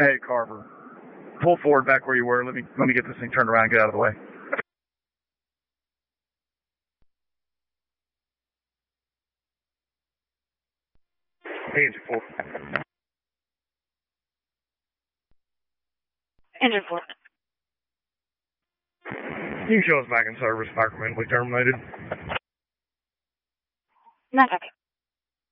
Hey, Carver. Pull forward back where you were. Let me get this thing turned around and get out of the way. Engine 4. Engine 4. You can show us back in service, micromanagement terminated. Not copy.